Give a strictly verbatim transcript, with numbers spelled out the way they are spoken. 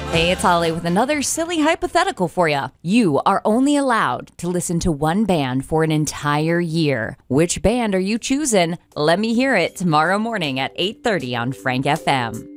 Hey, it's Holly with another silly hypothetical for you. You are only allowed to listen to one band for an entire year. Which band are you choosing? Let me hear it tomorrow morning at eight thirty on Frank F M.